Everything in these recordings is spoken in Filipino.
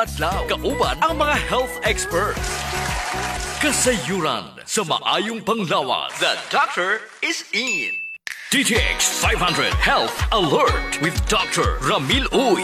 Adlaw, kauban ang mga health experts. Kasayuran sa maayong panglawas. The doctor is in. DTX 500 Health Alert with Dr. Ramil Uy.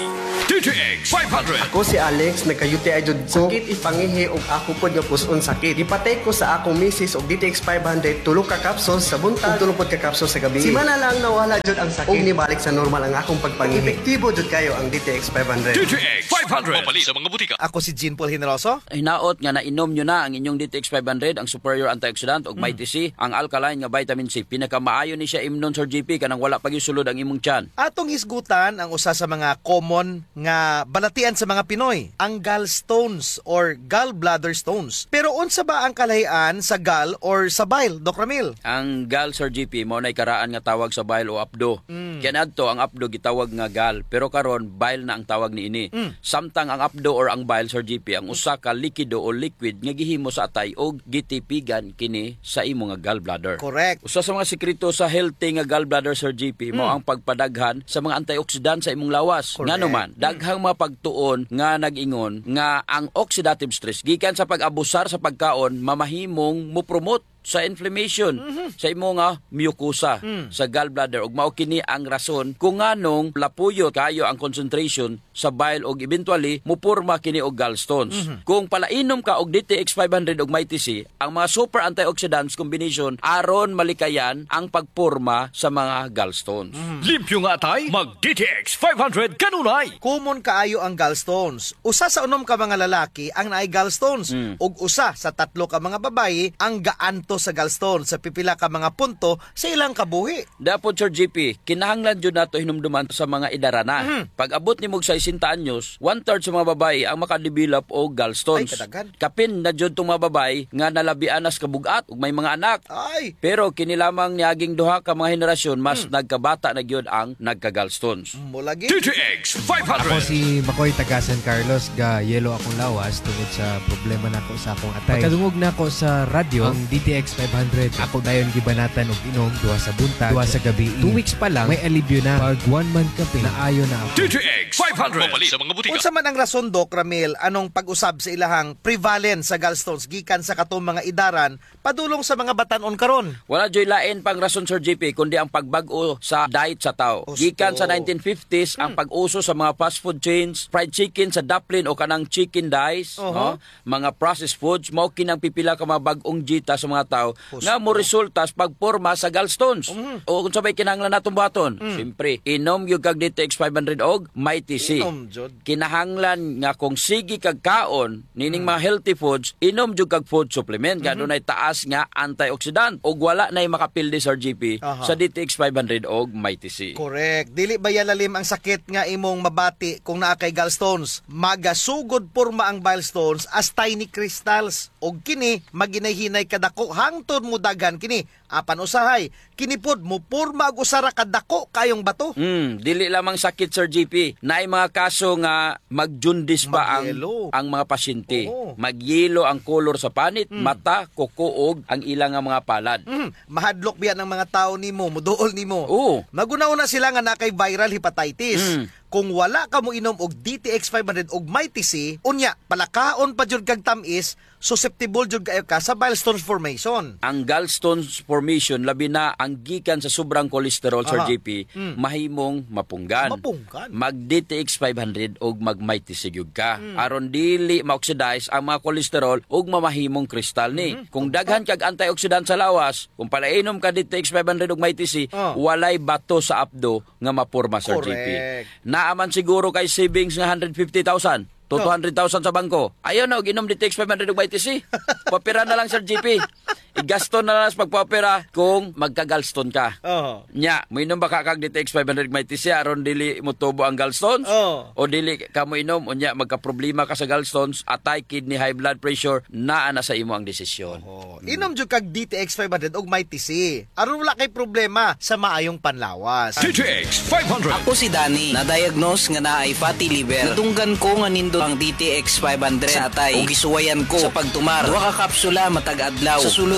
DTX 500. Ako si Alex, nagkayuti ay jud ko. Sakit ipangihi og ako pod nga puson sakit. Ipatay ko sa akong misis og DTX 500 tulo ka capsules sa buntag ug tulo pod ka capsules sa gabi. Simana lang nawala jud ang sakit. Og nibalik sa normal ang akong pagpangihi. Epektibo jud kayo ang DTX 500. DTX 500. Mapali sa mga butika. Ako si Jean Paul Generoso. Hinaot nga nainom nyo na ang inyong DTX 500, ang superior antioxidant ug Mighty C, ang alkaline nga vitamin C. Pinakamaayo ni siya imnon Sir GP kanang wala pagisulod ang imong tiyan. Atong hisgutan ang usa sa mga common nga balatian sa mga Pinoy, ang gallstones or gallbladder stones. Pero unsa ba ang kalahian sa gall or sa bile, Doc Ramil? Ang gall Sir GP mao nay karaan nga tawag sa bile o abdo. Kanadto ang abdo gitawag nga gall, pero karon bile na ang tawag niini. Samtang ang abdo or ang bile Sir GP ang usa ka likido o liquid nga gihimo sa atay o gitipigan kini sa imo nga gallbladder. Correct. Usa sa mga sekreto sa healthy nga gallbladder Sir GP mao ang pagpadaghan sa mga antioxidant sa imong lawas. Correct. Ngano man, daghang mga pagtuon nga nag-ingon nga ang oxidative stress gikan sa pag-abusar sa pagkaon mamahimong mo-promote sa inflammation sa imo nga mucosa sa gallbladder ug mao kini ang rason kung nganong lapuyo kayo ang concentration sa bile ug eventually mupurma kini og gallstones. Kung palainom ka og DTX 500 ug Mighty C, ang mga super antioxidants combination aron malikayan ang pagpurma sa mga gallstones. Limpyo nga atay, mag DTX 500 kanunay. Common kaayo ang gallstones. Usa sa unom ka mga lalaki ang naay gallstones ug usa sa tatlo ka mga babayi ang gaanto sa gallstones sa pipila ka mga punto sa ilang kabuhi. Dapat Sir GP, kinahanglan jud nato hinumduman sa mga idarana. Pag abot nimo sa 60 anyos, 1/3 sa mga babae ang makadevelop og gallstones. Ay, kadaghan. Kapin na jud tong mga babae nga nalabian na sa kabugat ug may mga anak. Ay, Pero kini lamang niaging duha ka mga henerasyon mas nagkabata na gyud ang nagka-gallstones. mulagi. DTX Ako 500. si Makoy taga San Carlos, ga yelo akong lawas tungod sa problema nako sa akong atay. Pagkadungog nako sa radyo, ang DTX 500, ako dayon gibanatan og inom duha sa buntag, duha sa gabi. 2 weeks pa lang may alibyo na. Pag 1 month kape na ayo na ako. DTX 500. Mapali sa mga butika. Unsa man ang rason, Doc Ramil, anong pag-usab sa ilahang prevalence sa gallstones gikan sa katong mga idaran padulong sa mga batanon karon? Wala joy lain pang rason Sir GP kundi ang pagbag-o sa diet sa tao. Osto. Gikan sa 1950s ang pag-uso sa mga fast food chains, fried chicken sa Dublin o kanang chicken dice, no? Mga processed foods mao kinang pipila ka mga bag-ong jita sa mga tao nga mo resulta sa pagporma sa gallstones. O kung sabay kinahanglan natong buhaton, siyempre inom yung kag DTX 500 og Mighty C. Inom jud. Kinahanglan nga kung sige kag kaon nining mga healthy foods, inom jud kag food supplement nga dunay taas nga antioxidant ug wala nay makapildi Sir GP sa DTX 500 og Mighty C. Correct. Dili ba yalalim ang sakit nga imong mabati kung naa kay gallstones? Magasugod porma ang gallstones as tiny crystals. Og kini maginayhinay kadako hangtod mo daghan kini. Apan usahay, kini pod mo porma og usara kadako kayong bato. Dili lamang sakit Sir GP. Naay mga kaso nga magjundis pa Magyelo. ang mga pasyente. Oo. Magyelo ang kolor sa panit, mata, kuko ug ang ilang nga mga palad. Mahadlok biya ng mga tao nimo, muduol nimo. Oo. Magunaw-una sila nga nakay viral hepatitis. Kung wala ka mo inom og DTX 500 og Mighty C, unya palakaon pa jud kag tamis, susceptible jud kayo ka sa gallstones formation. Ang gallstones formation labi na ang gikan sa sobrang kolesterol Sir Aha. JP mahimong mapunggan. Mapunggan. Mag DTX 500 og mag Mighty Sigug ka. Aron dili ma-oxidize ang mga kolesterol ug mamahimong kristal ni. Kung daghan kag antioxidant sa lawas, kung palainom ka DTX 500 og Mighty C, walay bato sa abdo nga mapurma Sir JP. Correct. Naaman siguro kay savings nga 150,000. To 200,000 sa bangko. Ayaw na, ginom DTX 500 og Mighty C. Papira na lang Sir GP. Igasto na lang sa pagpapira kung magka-gallstone ka. Nya, mo inom ba ka kag DTX 500 Mighty C aron dili mo tubo ang gallstones? O dili ka mo inom unya magka-problema ka sa gallstones, atay kidney, high blood pressure, naa na sa imo ang desisyon. Inom jud kag DTX 500 og Mighty C. Aron wala kay problema sa maayong panlawas. DTX 500. Ako si Danny, na-diagnose nga naay fatty liver. Natunggan ko nga nindo ang DTX 500 sa atay. O gisuwayan ko sa pagtumar. Duha ka kapsula matag adlaw. Sa sulod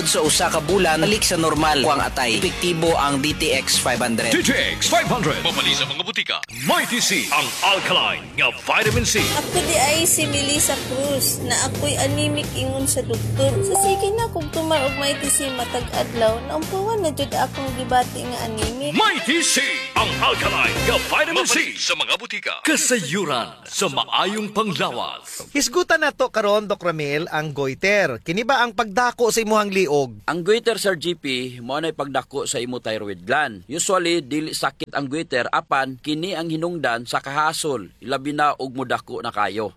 sa usa ka bulan balik sa normal kuang atay. Epektibo ang DTX 500. DTX 500. Mabali sa mga butika. Mighty C ang alkaline nga vitamin C. Ako di ay si Melissa Cruz na ako'y anemic ingon sa doktor. So sige na kung tumarog may tisi matag adlaw na umpawan na jud akong gibati nga anemic. Mighty C ang alkaline nga vitamin C sa mga butika. Kasayuran sa maayong panglawas. Hisgutan nato karon Dok Ramil ang goiter. Kini ba ang pagdako sa imuhang liog? Ang goiter, Sir GP, mo na pagdako sa imo thyroid gland. Usually, dili sakit ang goiter apan kini ang hinungdan sa kahasol, ilabi na og mudako na kayo.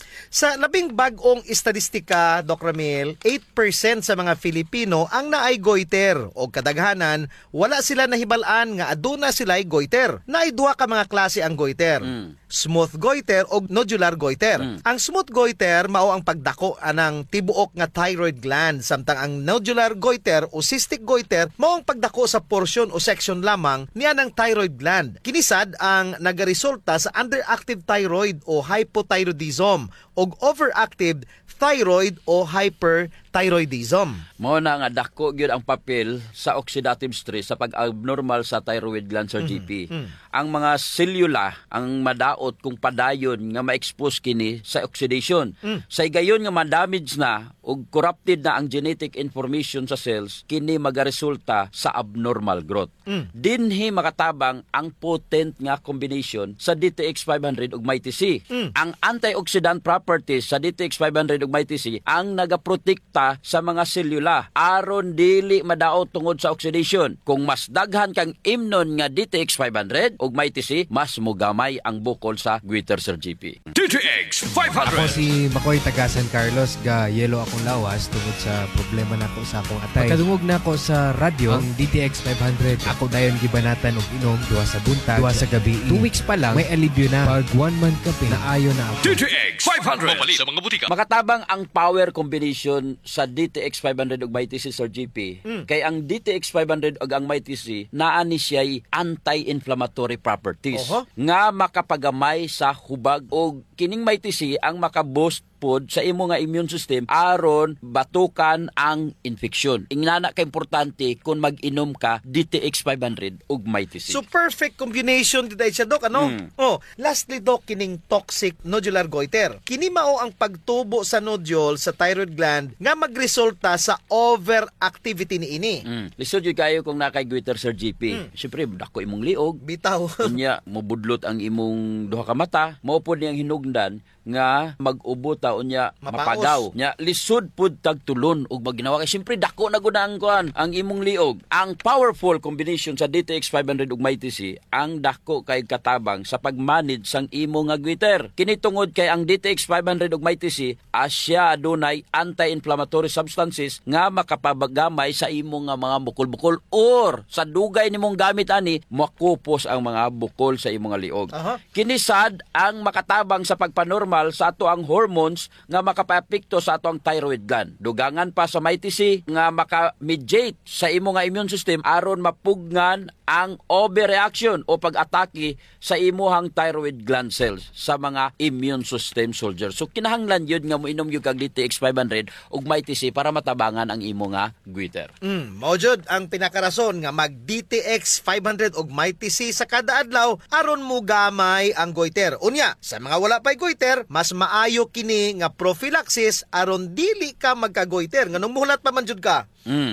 Sa labing bag-ong estadistika, Dok Ramil, 8% sa mga Filipino ang naay goiter o kadaghanan wala sila nahibal-an nga aduna sila'y goiter. Naay duha ka mga klase ang goiter. Smooth goiter o nodular goiter. Ang smooth goiter mao ang pagdako anang tibuok nga thyroid gland, samtang ang nodular goiter o cystic goiter mao ang pagdako sa portion o section lamang niya ng thyroid gland. Kinisad ang nagaresulta sa underactive thyroid o hypothyroidism o overactive thyroid o hyperthyroidism. Mao na nga dako gyud ang papel sa oxidative stress sa pag-abnormal sa thyroid gland, Sir GP. Ang mga selula ang madaot kung padayon nga ma-expose kini sa oxidation. Sa gayon nga ma-damage na ug corrupted na ang genetic information sa cells, kini magaresulta sa abnormal growth. Dinhi makatabang ang potent nga combination sa DTX 500 ug Mighty C. Ang antioxidant properties sa DTX 500 ug Mighty C ang nagaprotekta sa mga selula aron dili madaot tungod sa oxidation. Kung mas daghan kang imnon nga DTX 500 ug Mighty C, mas mugamay ang bukol sa goiter, Sir GP. DTX Ako 500. si Makoy taga San Carlos, ga yelo akong lawas tungod sa problema nako sa akong atay. Pagkadungog nako sa radyo, ang DTX 500, ako dayon gibanatan og inom duha sa buntag, duha sa gabi. 2 weeks pa lang may alibyo na. Pag 1 month kape, naayo na ako. DTX 500. Mabali sa mga butika. Makatabang ang power combination sa DTX 500 ug Mighty C, Sir GP. Kay ang DTX 500 ug ang Mighty C naa ni siya'y anti-inflammatory properties nga makapagamay sa hubag og kining Mighty C ang makaboost pod sa imo nga immune system aron batukan ang infeksyon. Ingana ka importante kung mag-inom ka DTX 500 ug Mighty C. So perfect combination dito siya, Dok, ano? Lastly, Dok, kining toxic nodular goiter. Kini mao ang pagtubo sa nodule sa thyroid gland nga magresulta sa overactivity niini. Lisod yun kayo kung nakay goiter, Sir GP. Siyempre, dako imong liog. Bitaw. Unya, mubudlot ang imong duha ka mata. Maupod niyang hinugdan nga mag-ubo ta unya mapagaw. Nya lisod pud tagtulon ug maginawa kay siyempre dako na gud ang kuan ang imong liog. Ang powerful combination sa DTX 500 ug Mighty C ang dako kay katabang sa pagmanage sang imo nga goiter. Kini tungod kay ang DTX 500 ug Mighty C asya adunay anti-inflammatory substances nga makapabagamay sa imo nga mga bukol-bukol or sa dugay nimong gamit ani makupos ang mga bukol sa imo nga liog. Kini sad ang makatabang sa pagpanormal sa ato ang hormones nga makapaapekto sa ato ang thyroid gland. Dugangan pa sa Mighty C nga maka-mediate sa imo nga immune system aron mapugnan ang overreaction o pag-atake sa imuhang thyroid gland cells sa mga immune system soldiers. So kinahanglan yun nga moinom yung kag DTX 500 ug Mighty C para matabangan ang imo nga goiter. Mao jud ang pinakarason nga mag DTX 500 ug Mighty C sa kada adlaw aron mo gamay ang goiter. Unya, sa mga wala pay goiter, mas maayo kini nga prophylaxis aron dili ka magka-goiter. Nganong muhulat pa man jud ka?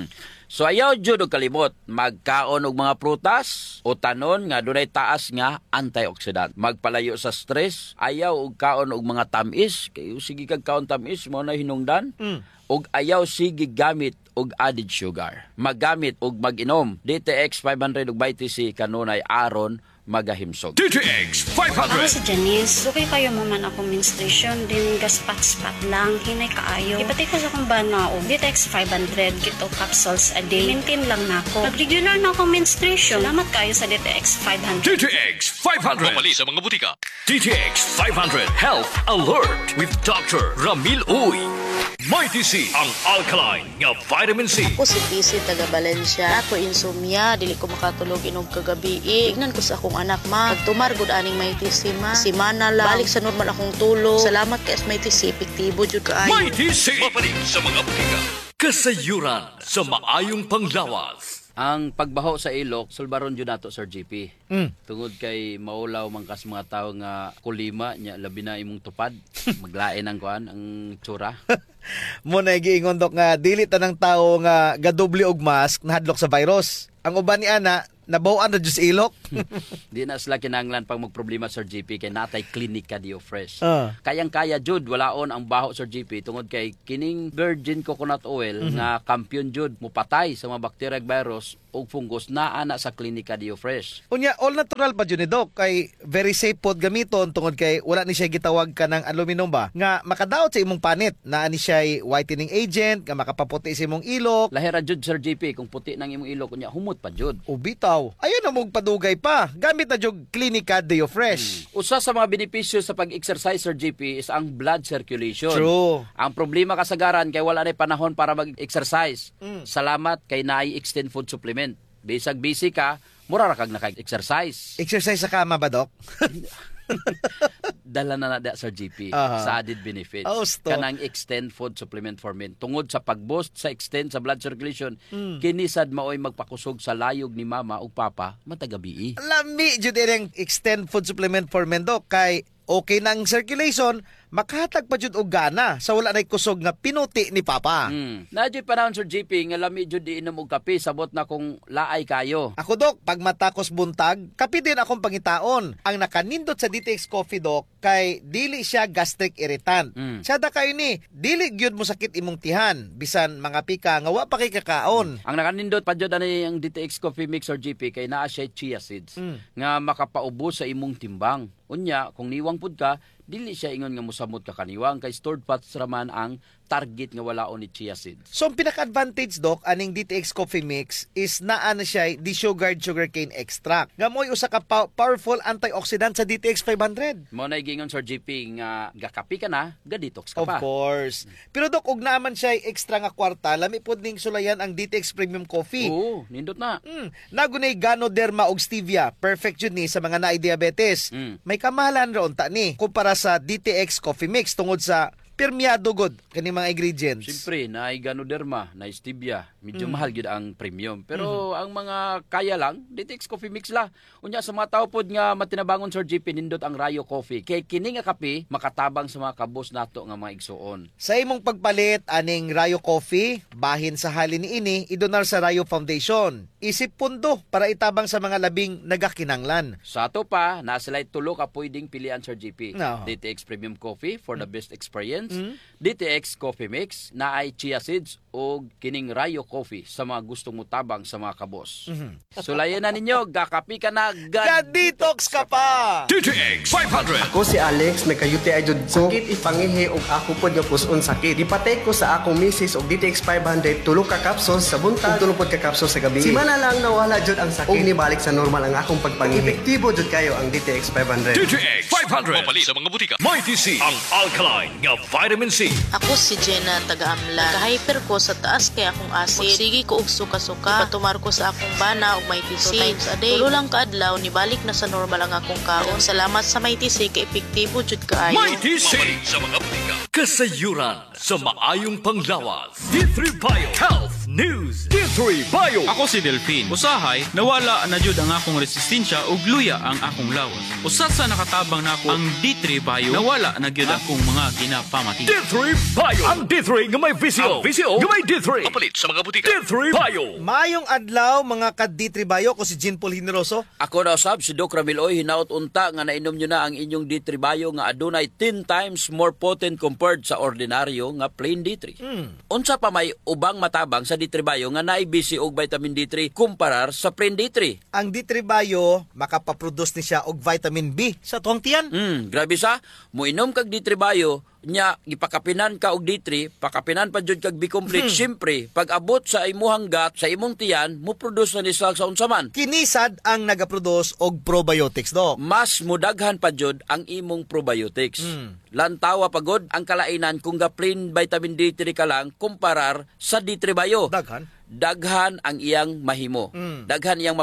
So ayaw jud og kalimot magkaon og mga prutas o tanon nga dunay taas nga antioxidant. Magpalayo sa stress, ayaw og kaon og mga tamis, kay sige kag kaon tamis mo na hinungdan. Og ayaw sige gamit og added sugar. Maggamit og mag-inom DTX 500 ug Mighty C kanunay aron magahimsog. DTX Ako 500. si Janice. Okay kayo mo man ako menstruation, din gaspat-spat lang, hinay kaayo. Ipati ko sa kong bana o DTX 500, kito capsules a day. Maintain lang na ako. Pag regular na ako menstruation, salamat kayo sa DTX 500. DTX 500. Mabali sa mga butika. DTX 500 Health Alert with Dr. Ramil Uy. Mighty C ang alkaline nga vitamin C. Ako si PC taga Valencia. Ako insomnia, dili ko makatulog inog kagabi. Ignan ko sa akong anak, ma. Pagtumar gud aning Mighty C, ma. Simana lang. Balik sa normal akong tulog. Salamat kay Mighty C, epektibo jud kaayo. Mighty C. Mabalik sa mga butika. Kasayuran sa maayong panglawas. Ang pagbaho sa ilok, sulbaron yun nato, Sir GP. Tungod kay maulaw mangkas mga tao nga kulima, nya labi na imong tupad. Maglain ang kuan, ang tsura. Mo na giingon dok nga dili tanang tawo nga gadoble og mask nahadlok sa virus. Ang uban ni ana nabawan na jud sa ilok. Di na sila kinahanglan pag magproblema, Sir GP, kay natay Clinica Dio Fresh. Ah. Kayang-kaya jud walaon ang baho, Sir GP, tungod kay kining virgin coconut oil nga kampiyon jud mupatay sa mga bacteria, virus ug fungus naa na sa Clinica Dio Fresh. Unya all natural pa jud ni dok kay very safe pod gamiton tungod kay wala ni siya gitawag ka ng aluminum ba nga makadaot sa imong panit. Naa ni siya whitening agent nga makapaputi sa imong ilok. Lahira jud, Sir GP, kung puti nang imong ilok unya humot pa jud. Ubitaw. Ayun na mong padugay pa. Gamit na jud Clinica Dio Fresh. Usa sa mga benepisyo sa pag-exercise, Sir GP, is ang blood circulation. True. Ang problema kasagaran kay wala na panahon para mag-exercise. Salamat kay naay extend food supplement. Bisag busy ka, mura ra kag naka-exercise. Exercise sa kama ba, dok? Dala na na Sir GP sa added benefits. Austo. Kanang extend food supplement for men. Tungod sa pag-boost sa extend sa blood circulation, kinisad maoy magpakusog sa layog ni mama ug papa matagabi. Lami jud ireng extend food supplement for men, dok, kay okay nang circulation, makahatag pa jud og gana sa wala nay kusog nga pinuti ni papa. Nadyo panahon, Sir GP, nga lami jud di inom og kape, sabot na kung laay kayo. Ako, dok, pag matakos buntag, kapi din akong pangitaon. Ang nakanindot sa DTX Coffee, dok, kay dili siya gastric irritant. Siya da kayo ni, dili gyud mo sakit imong tihan, bisan mga pika nga wa pa kay kakaon. Ang nakanindot pa jud ani ang DTX Coffee Mix, Sir GP, kay naa siya chia seeds nga makapaubos sa imong timbang. Unya, kung niwang pud ka, dili siya ingon nga musamot ka kaniwang, kay stored fats raman ang target nga walaon ni chia seeds. So, ang pinaka-advantage, dok, aning DTX Coffee Mix is naa na siya desugared sugarcane extract. Nga mo'y usa ka powerful antioxidant sa DTX 500. Mo na gingon, Sir GP, nga gakapi ka na, ga-detox ka Of pa. course. Pero, dok, ug naman siya extra nga kwarta, lami pod ning sulayan ang DTX Premium Coffee. Oo, nindot na. Nagunay Ganoderma og stevia. Perfect yun ni sa mga naay diabetes. May kamahalan raon ta ni kumpara sa DTX Coffee Mix tungod sa permeado god kani mga ingredients. Siyempre, naay Ganoderma, naay stevia. Medyo mahal gyud ang premium. Pero ang mga kaya lang, DTX Coffee Mix la. Unya sa mga tao pod nga matinabangon, Sir GP, nindot ang Rayo Coffee. Kay kini nga kape makatabang sa mga kabos nato nga mga igsuon. Sa imong pagpalit aning Rayo Coffee, bahin sa halin ni ini idonar sa Rayo Foundation. Isip pundo para itabang sa mga labing nagakinanglan. Sa ato pa, na sila tulo ka pwedeng pilian, Sir GP. No. DTX Premium Coffee for the best experience. DTX Coffee Mix na ay chia seeds o kining Rayo Coffee sa mga gustong mutabang sa mga kabos. Sulayan na ninyo, gakapi ka na, Ga-detox ka pa! DTX 500. Ako si Alex, nagka-UTI jud ko. Sakit ipangihi og ako pod nga puson sakit. Ipatay ko sa akong misis og DTX 500 tulo ka capsules sa buntag, tulo pod ka capsules sa gabi. Simana lang nawala jud ang sakit. Og nibalik sa normal ang akong pagpangihi. Epektibo jud kayo ang DTX 500. DTX 500. Mapalit sa mga butika. May TC, ang alkaline nga vitamin C. Ako si Jenna taga-Amlan. Ka-hyper ko sa taas kay akong acid. Magsigi ko og suka-suka. Patumar ko sa akong bana og may TC. 2 times a day. Tulo lang kaadlaw nibalik na sa normal ang akong kaon. Salamat sa may TC kay epektibo jud kaayo. May TC sa mga butika. Kasayuran sa maayong panglawas. D3 Bio Health News. D3 Bio. Ako si Delphine. Usahay, nawala na jud ang akong resistensya ug luya ang akong lawas. Usa sa nakatabang nako ang D3 Bio, nawala na gyud akong mga ginapamati. D3 Bio. Ang D3 nga may VCO. Ang VCO nga may D3. Mapalit sa mga butika. D3 Bio. Mayong adlaw mga ka-D3 Bio, ko si Jean Paul Hineroso. Ako na usab si Doc Ramil Oy, hinaut unta nga nainom nyo na ang inyong D3 Bio nga adunay 10 times more potent compared sa ordinaryo nga plain D3. Unsa pa may ubang matabang sa D3 Bio nga naay BC og vitamin D3 kumparar sa plain D3. Ang D3 Bio, makapaproduce ni siya og vitamin B sa tuwang tiyan. Grabe sa, muinom kag D3 Bio, nya gipakapinan ka og D3, pakapinan pa jud kag B-complex. Siyempre, pag abot sa imuhang gut, sa imong tiyan, mo produce na ni sa unsaman. Kinisad ang nagaproduce og probiotics, Dok. Mas mudaghan pa jud ang imong probiotics. Lantawa pagod ang kalainan kung ga plain vitamin D3 ka lang kumparar sa D3 Bio. Daghan? Daghan ang iyang mahimo. Daghan iyang mabuhat.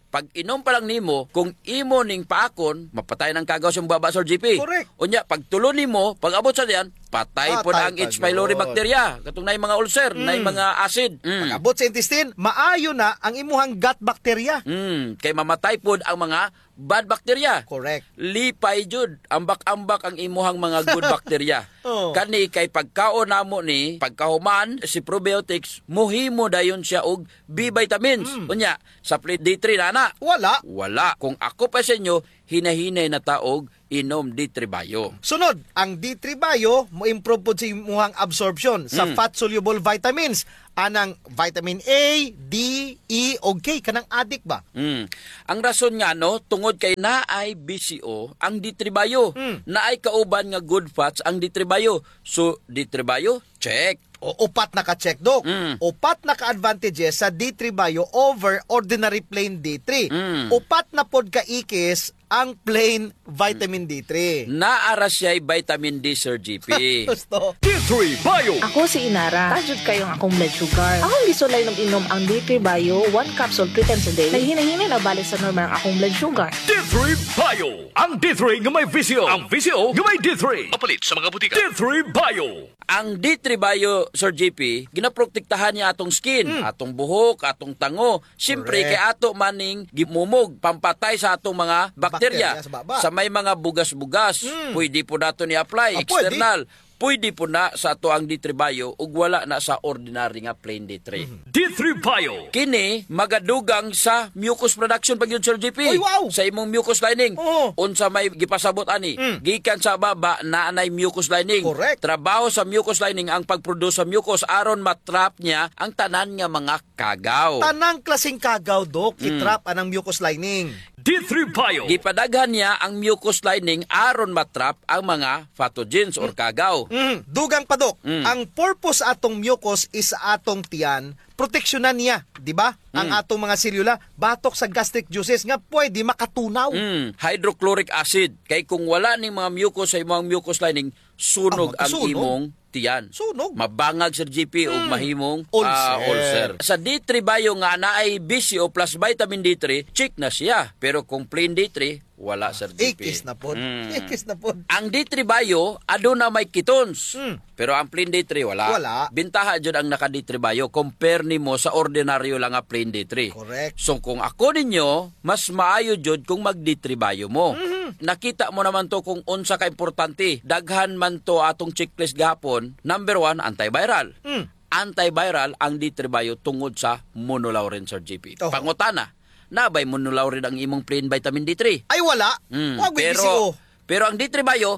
pag inom pa lang nimo, kung imo ning paakon, mapatay ng kagaw siyang baba, Sir JP. Correct. Unya, pag tulo nimo, pag abot sa diyan, patay po na ang Patay H. pa pylori yun. bacteria. Katong na mga ulcer, na mga acid. Pag-abot sa intestine, maayo na ang imuhang gut bacteria. Kay mamatay po ang mga bad bacteria. Correct. Lipay jud, ambak-ambak ang imuhang mga good bacteria. Oh. Kani kay pagkaon namo ni, pagkahuman si probiotics, muhimo dayon siya og B vitamins. Unya, supplement D3 na. Wala. Kung ako pa sa inyo, hinahinay na taog inom D3 Bio. Sunod, ang D3 Bio mo improve po sa imuhang absorption sa fat-soluble vitamins. Anang vitamin A, D, E, o K. Kanang adik ba? Ang rason nga tungod kay naay BCO ang D3 Bio. Naay kauban nga good fats ang D3 Bio. So, D3 Bio, check. O upat na ka-check, Dok. Upat na ka-advantages sa D3 Bio over ordinary plain D3. Upat na pod ka-ikis ang plain vitamin D3. Naara siya'y vitamin D, Sir GP. Gusto. D3 Bio. Ako si Inara. Tajud kayong akong blood sugar. Akong gisulay ng inom ang D3 Bio, 1 capsule 3 times a day. Naghinay-hinay na balik sa normal ang akong blood sugar. D3 Bio. Ang D3 nga may VCO. Ang VCO nga may D3. Mapalit sa mga butika. D3 Bio. Ang D3 Bio, Sir JP, ginaprotektahan niya atong skin, atong buhok, atong tango. Siyempre, kay ato maning gimumog, pampatay sa atong mga bakterya. Bakterya sa baba. Sa may mga bugas-bugas, pwede po nato ni-apply, external. Pwede po na sa ato ang D3 Bio ug wala na sa ordinary nga plain D3. D3 Bio. Kini magadugang sa mucus production pag yun, Sir JP. Ay, wow! Sa imong mucus lining. Oo. Unsa may gipasabot ani? Gikan sa baba na anay mucus lining. Correct. Trabaho sa mucus lining ang pagproduce sa mucus aron matrap niya ang tanan nga mga kagaw. Tanang klaseng kagaw, Dok. Itrap anang mucus lining. D3 Bio. Gipadaghan niya ang mucus lining aron matrap ang mga pathogens or kagaw. Dugang pa, Dok. Ang purpose atong mucus is atong tiyan, proteksyonan niya, di ba? Ang atong mga selula, batok sa gastric juices nga pwede makatunaw. Hydrochloric acid. Kay kung wala ning mga mucus sa imong mucus lining, sunog ang magkasunog. imong tiyan. Sunog. Mabangag, Sir GP, o mahimong Ulcer. ulcer. Sa D3 Bio nga naay BCO plus vitamin D3, check na siya. Pero kung plain D3, wala, Sir GP. Ikis na po. Ikis na po. Ang D3 Bio, aduna may ketones. Pero ang plain D3, wala. Wala. Bintaha dyan ang naka D3 Bio. Compare nimo sa ordinaryo lang nga plain D3. Correct. So kung ako ninyo, mas maayo jud kung mag D3 Bio mo. Nakita mo naman to kung unsa ka importante. Daghan man to atong checklist gahapon. Number 1, antiviral. Antiviral ang D3 Bio tungod sa monolaurin, Sir GP. Oh. Pangutana, nabay monolaurin ang imong plain vitamin D3? Ay, wala. Wag may BCO. Pero ang D3 Bio,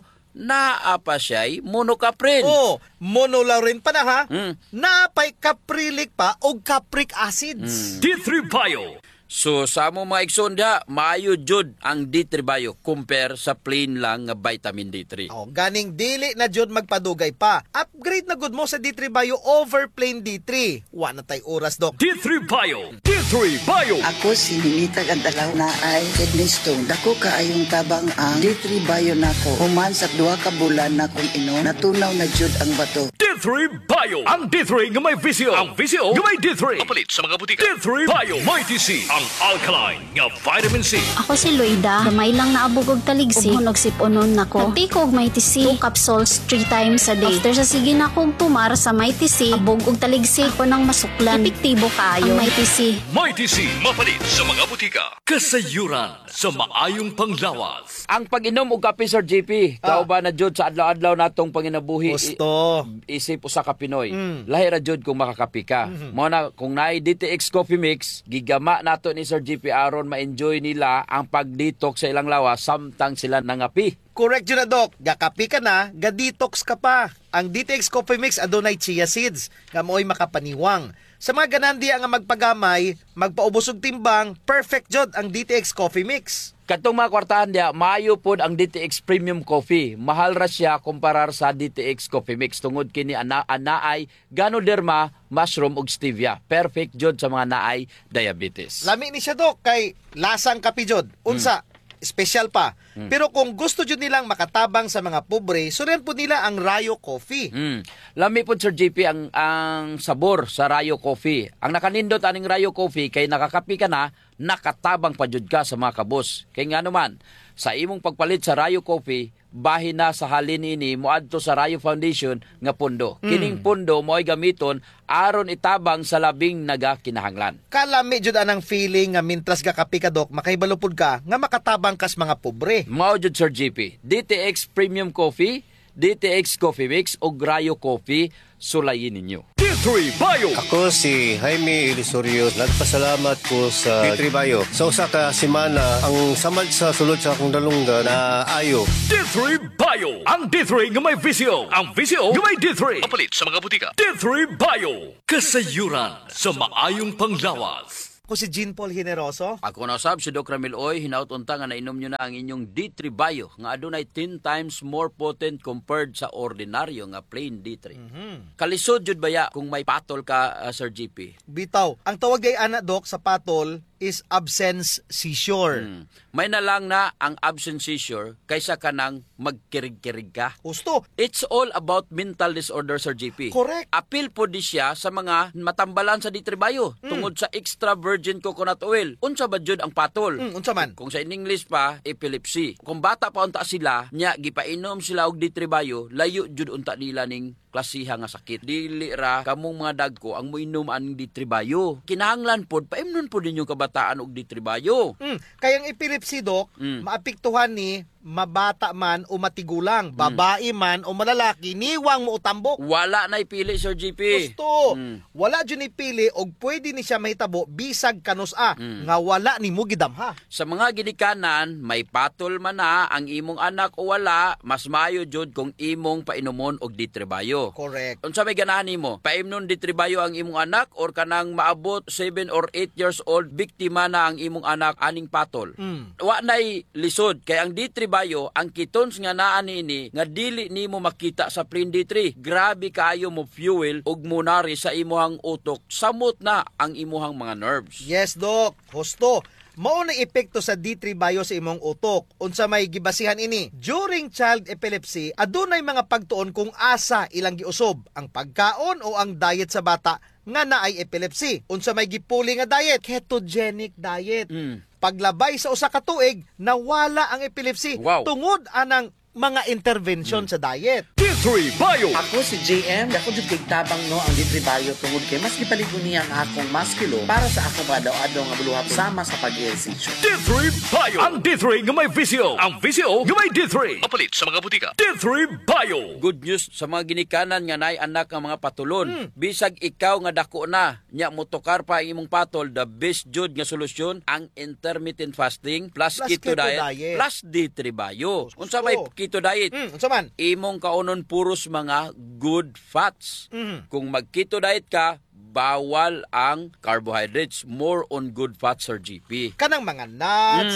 naapa siya'y monocaprin. Oh, monolaurin pa na ha. Napay caprylic pa o capric acids. D3 Bio. So sa among mga igsondya, maayo jud ang D3 Bio compare sa plain lang nga vitamin D3. Oh, ganing dili na jud magpadugay pa. Upgrade na good mo sa D3 Bio over plain D3. Wa na tay oras, Dok. D3 Bio. D3 Bio. Ako si Ninita Gandalaw na ay kidney stone. Dako kaayong tabang ang D3 Bio nako. Human sa 2 ka bulan na kung inom, natunaw na jud ang bato. D3 Bio. Ang D3 nga may VCO. Ang VCO nga may D3. Mapalit sa mga butika. D3 Bio. May TC. Ang alkaline nga vitamin C. Ako si Loida, gamay lang naabog og taligsik, ug nagsip-unon nako. Nagtikog may TC, 2 capsules 3 times a day. After sa sige na kong tumar sa may TC, abog og taligsik ako nang masuklan. Epektibo kaayo ang may TC. May TC. Mapalit sa mga butika. Kasayuran sa maayong panglawas. Ang pag-inom og kape, Sir JP, kauban na jud sa adlaw-adlaw natong panginabuhi. Gusto. Isip usa ka Pinoy. Lahi ra jud kung makakapi ka. Mo na kung naay DTX Coffee Mix, gigama nato ni Sir JP aron ma-enjoy nila ang pag-detox sa ilang lawas samtang sila nangapi. Correct yun na, Dok. Gakapi ka na, ga-detox ka pa. Ang DTX Coffee Mix adunay chia seeds nga mo'y makapaniwang. Sa mga ganandiya nga magpagamay, magpaubos og timbang, perfect jud ang DTX Coffee Mix. Katong mga kwartahan dia, maayo pod ang DTX Premium Coffee. Mahal ra siya kumparar sa DTX Coffee Mix tungod kini anaay Ganoderma, mushroom ug stevia. Perfect jud sa mga naay diabetes. Lami ni siya, Dok, kay lasang kapi jud. Unsa? special pa. Pero kung gusto jud nilang makatabang sa mga pobre, suliran po nila ang Rayo Coffee. Lami po Sir JP ang sabor sa Rayo Coffee. Ang nakanindot aning Rayo Coffee kay nakakapi ka na, nakatabang pa jud ka sa mga kabos. Kay nga naman, sa imong pagpalit sa Rayo Coffee, bahin na sa halin ini moadto sa Rayo Foundation nga pundo. Kining pundo mo'y gamiton aron itabang sa labing nagakinahanglan. Kalami jud anang feeling nga mintras ga kapi ka Dok, makahibalupod ka nga makatabang kas mga pobre. Mao jud Sir JP, DTX Premium Coffee, DTX Coffee Mix o Rayo Coffee, sulayin ninyo. D3 Bio. Ako si Jaime Ilisorio. Nagpasalamat ko sa D3 Bio. Sa usa ka semana, ang samad sa sulod sa akong dalunggan na ayo. D3 Bio. Ang D3 nga may visyo. Ang visyo nga may D3. Mapalit sa mga butika. D3 Bio. Kasayuran sa maayong panglawas. Ako si Jean Paul Generoso. Ako na sab si Doc Ramil Oy, hinaut-unta nga nainom nyo na ang inyong D3 Bio nga adunay 10 times more potent compared sa ordinaryo nga plain D3. Kalisod jud baya kung may patol ka Sir GP. Bitaw, ang tawag ay ana Dok sa patol is absence seizure. May na lang na ang absence seizure kaysa kanang magkirig-kirig ka. Gusto. It's all about mental disorder, Sir JP. Correct. Appeal po di siya sa mga matambalan sa D3 Bio tungod sa extra virgin coconut oil. Unsa ba jud ang patol? Unsa man? Kung sa in English pa, epilepsy. Kung bata pa unta sila, nya gipainom sila og D3 Bio, layo jud unta nila ning klasiha nga sakit. Dili ra kamong mga dagko ang moinom aning D3 Bio. Kinahanglan pod paimnon pod ninyo kabataan og D3 Bio. Kayang epilepsy Dok, maapektuhan ni mabata man o matigulang, babae man o malalaki, niwang mo utambok. Wala na ipili, Sir GP. Gusto. Wala dyan ipili og pwede ni siya mahitabo bisag kanus-a nga wala ni mo gidamha. Sa mga ginikanan, may patol man na ang imong anak o wala, mas maayo jud kung imong painumon og D3 Bio. Correct. Unsa may ganahan nimo? Paimnon D3 Bio ang imong anak or kanang maabot 7 or 8 years old biktima na ang imong anak aning patol. Wa nay lisod kay ang D3 Bio ang ketones nga naa niini nga dili nimo makita sa plain D3. Grabe kaayo mo fuel ug munari sa imuhang utok. Samot na ang imuhang mga nerves. Yes, Dok. Husto. Mao na epekto sa D3 Bio sa imong utok. Unsa may gibasihan ini? During child epilepsy, adunay mga pagtuon kung asa ilang giusob, ang pagkaon o ang diet sa bata nga naay epilepsy. Unsa may gipuli nga diet? Ketogenic diet. Paglabay sa usa ka tuig, nawala ang epilepsy tungod anang mga intervention sa diet. D3 Bio. Ako si JM, ako jud kay tabang no ang D3 Bio tungod kay mas gipaligon niya ang akong maskilo para sa akong adlaw-adlaw nga buluhap sama sa pag-ehersisyo. D3 Bio. Ang D3 nga may visyo. Ang visyo nga may D3. Mapalit sa mga butika. D3 Bio. Good news sa mga ginikanan nga naay anak nga mga patulon. Bisag ikaw nga dako na, nya motokar pa ang imong patol, the best jud nga solusyon ang intermittent fasting plus keto diet plus D3 Bio. Unsa may keto diet? Unsa man? Imong kaunon puros mga good fats. Kung mag-keto diet ka, bawal ang carbohydrates. More on good fats, Sir GP. Kanang mga nuts,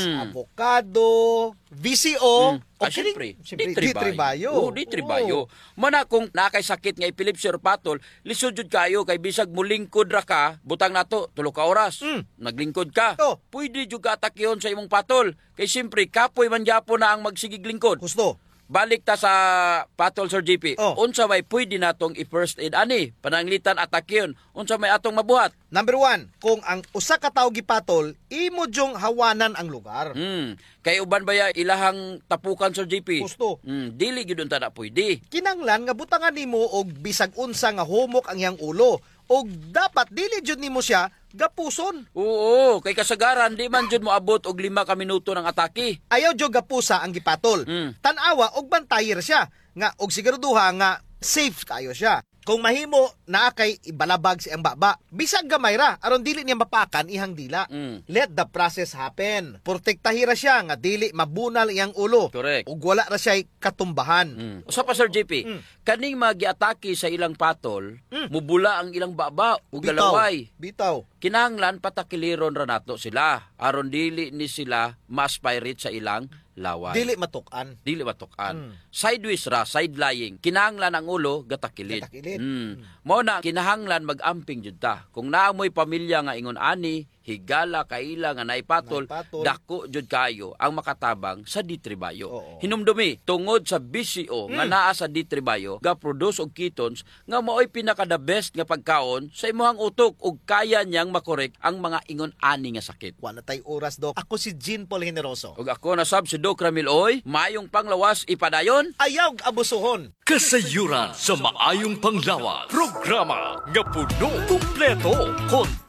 avocado, VCO, Siyempre, D3 Bio. D3 Bio. Mana kung nakay sakit nga epilepsy or patol, lisod jud kayo kay bisag mulingkod ra ka, butang nato 3 ka oras. Naglingkod ka. Pwede jud ka atakyon sa imong patol. Kay siyempre, kapoy man gyapon na ang magsigig lingkod. Gusto. Balik ta sa patol, Sir GP. Unsa may pwede natong i-first aid ani? Pananglitan atakyon. Unsa may atong mabuhat? Number 1, kung ang usa ka tawo gipatol, imo jong hawanan ang lugar. Kay uban baya ilahang tapukan, Sir GP? Gusto. Dili gyud unta na pwede. Kinanglan nga butangan nimo og bisag unsa nga humok ang iyang ulo. Og dapat dili jud nimo siya gapuson. Oo, kay kasagaran di man jud mo abot og 5 ka minuto ng atake. Ayaw jud gapusa ang gipatol. Tan-awa og bantayer siya nga og siguraduha nga safe kayo siya. Kung mahimo naa kay ibalabag si ang baba, bisag gamay ra aron dili niya mapakan ihang dila. Let the process happen. Protektahira siya nga dili mabunal iyang ulo. Correct. Ug wala ra siya katumbahan. Usa pa, Sir JP, kaning magi-atake sa ilang patol, mubula ang ilang baba ug galaway. Bitaw. Kinahanglan patakiliron ra nato sila aron dili ni sila ma-aspirate sa ilang laway. Dili matukan. Sideways ra, side lying. Kinahanglan ang ulo gatakilid. Mao na kinahanglan mag-amping jud ta. Kung naamoy pamilya nga ingon ani, higala kaila nga naipatol, dako jud kayo ang makatabang sa D3 Bio. Hinumdumi tungod sa BCO nga naa sa D3 Bio ga produce og ketones nga maoy pinaka the best nga pagkaon sa imong utok ug kaya niyang makorek ang mga ingon ani nga sakit. Wala tay oras, Dok. Ako si Jean Paul Generoso. Ug ako na sab si Doc Ramil Uy, mayong panglawas ipadayon. Ayaw abusuhon. Kasayuran sa maayong panglawas. Programa nga puno, kumpleto,